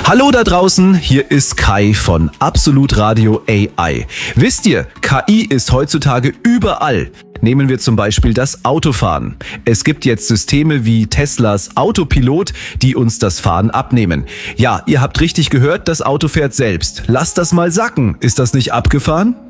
Hallo da draußen, hier ist Kai von Absolut Radio AI. Wisst ihr, KI ist heutzutage überall. Nehmen wir zum Beispiel das Autofahren. Es gibt jetzt Systeme wie Teslas Autopilot, die uns das Fahren abnehmen. Ja, ihr habt richtig gehört, das Auto fährt selbst. Lasst das mal sacken. Ist das nicht abgefahren?